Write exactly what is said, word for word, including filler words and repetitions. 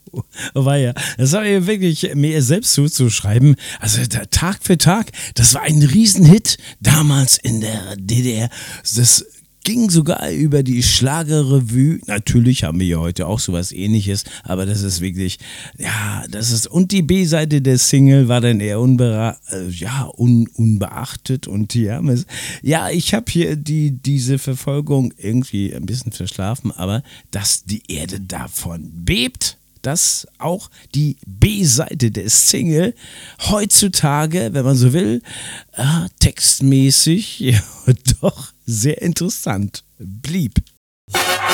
War ja, das war ja wirklich mir selbst zuzuschreiben. Also da, Tag für Tag, das war ein Riesenhit damals in der D D R. Das ging sogar über die Schlagerrevue. Natürlich haben wir ja heute auch sowas Ähnliches, aber das ist wirklich, ja, das ist, und die B-Seite der Single war dann eher unbera äh, ja, un, unbeachtet und ja, ja, ich habe hier die, diese Verfolgung irgendwie ein bisschen verschlafen, aber dass die Erde davon bebt, dass auch die B-Seite der Single heutzutage, wenn man so will, äh, textmäßig ja, doch sehr interessant blieb.